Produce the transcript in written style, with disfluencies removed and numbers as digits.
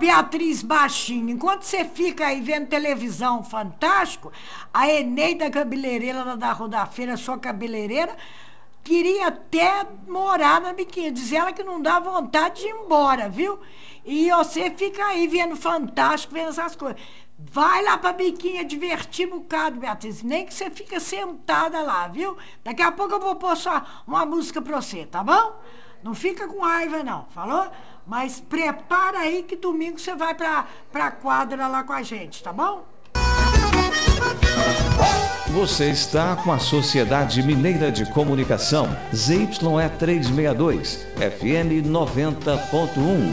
Beatriz baixinho, enquanto você fica aí vendo televisão fantástico, a Eneida cabeleireira lá da Rodafeira, sua cabeleireira, queria até morar na biquinha. Diz ela que não dá vontade de ir embora, viu? E você fica aí vendo fantástico, vendo essas coisas. Vai lá pra biquinha divertir um bocado, Beatriz. Nem que você fica sentada lá, viu? Daqui a pouco eu vou pôr só uma música pra você, tá bom? Não fica com raiva, não, falou? Mas prepara aí que domingo você vai pra quadra lá com a gente, tá bom? Você está com a Sociedade Mineira de Comunicação, ZYE 362, FM 90.1.